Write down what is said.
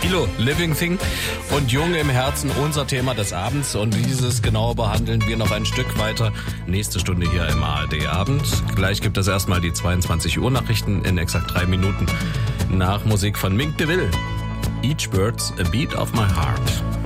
Kilo, Living Thing und Jung im Herzen, unser Thema des Abends. Und dieses genau behandeln wir noch ein Stück weiter. Nächste Stunde hier im ARD-Abend. Gleich gibt es erstmal die 22 Uhr Nachrichten in exakt 3 Minuten nach Musik von Mink DeVille. Each Bird's a Beat of My Heart.